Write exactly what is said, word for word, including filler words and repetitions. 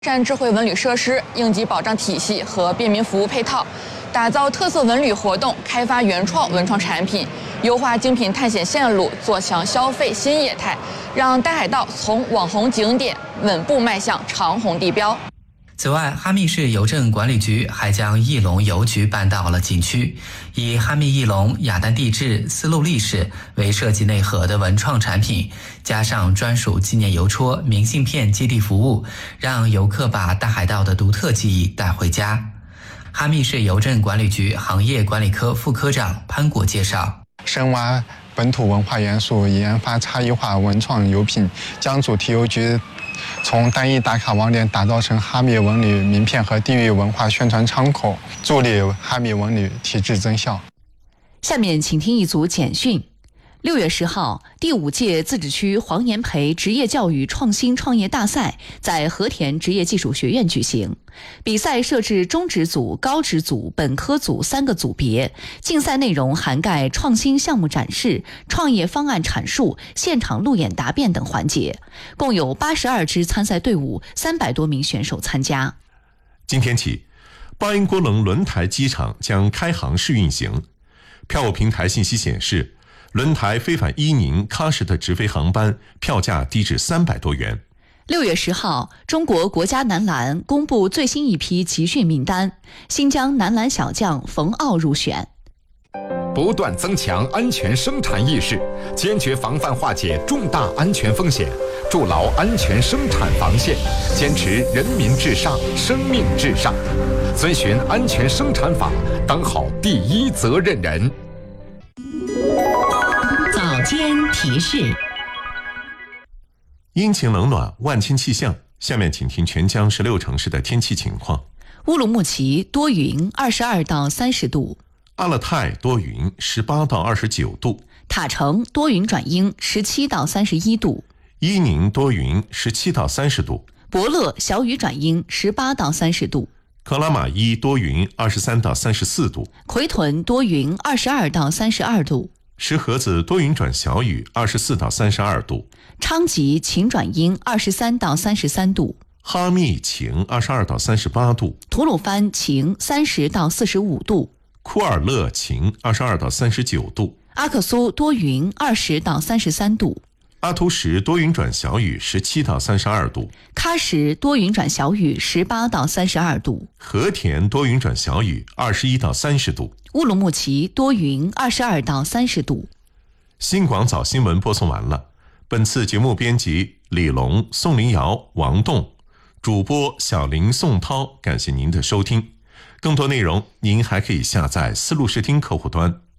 善智慧文旅设施、应急保障体系和便民服务配套，打造特色文旅活动，开发原创文创产品，优化精品探险线路，做强消费新业态，让大海道从网红景点稳步迈向长虹地标。 此外，哈密市邮政管理局还将翼龙邮局搬到了景区，以哈密翼龙、雅丹地质、丝路历史为设计内核的文创产品，加上专属纪念邮戳、明信片接地服务，让游客把大海道的独特记忆带回家。哈密市邮政管理局行业管理科副科长潘果介绍， 深挖本土文化元素，研发差异化文创邮品，将主题邮局从单一打卡网点打造成哈密文旅名片和地域文化宣传窗口，助力哈密文旅提质增效。 下面请听一组简讯。六月十号，第五届自治区黄炎培职业教育创新创业大赛在和田职业技术学院举行。比赛设置中职组、高职组、本科组三个组别，竞赛内容涵盖创新项目展示、创业方案阐述、现场路演答辩等环节，共有八十二支参赛队伍，三百多名选手参加。 今天起，巴音郭楞轮台机场将开航试运行。票务平台信息显示，轮台飞返伊宁、喀什的直飞航班票价低至三百多元。 六月十号，中国国家男篮公布最新一批集训名单，新疆男篮小将冯傲入选。 不断增强安全生产意识，坚决防范化解重大安全风险，筑牢安全生产防线，坚持人民至上、生命至上，遵循安全生产法，当好第一责任人。 早间提示。 阴晴冷暖，万千气象。下面请听全江十六城市的天气情况。 乌鲁木齐多云，二十二到三十度； 阿勒泰多云，十八到二十九度； 塔城多云转阴，十七到三十一度； 伊宁多云，十七到三十度； 博乐小雨转阴，十八到三十度； 克拉玛依多云，二十三到三十四度； 奎屯多云，二十二到三十二度； 石河子多云转小雨，二十四到三十二度； 昌吉晴转阴，二十三到三十三度； 哈密晴，二十二到三十八度； 吐鲁番晴，三十到四十五度； 库尔勒晴，二十二到三十九度； 阿克苏多云，二十到三十三度； 阿图什多云转小雨，十七到三十二度； 喀什多云转小雨，十八到三十二度； 和田多云转小雨，二十一到三十度； 乌鲁木齐多云，二十二到三十度。 新广早新闻播送完了。本次节目编辑李龙、宋林瑶、王栋，主播小林、宋涛，感谢您的收听。更多内容您还可以下载思路视听客户端。